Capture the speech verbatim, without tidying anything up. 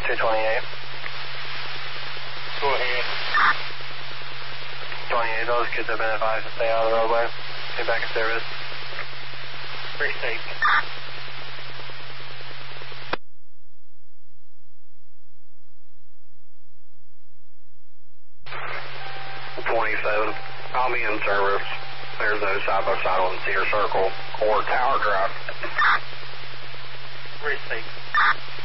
two twenty-eight. Go ahead. twenty-eight, those kids have been advised to stay out of the roadway. Get back in service. Appreciate it. twenty-seven, I'll be in service. There's no side by side on Cedar Circle or Tower Drive. Receipt.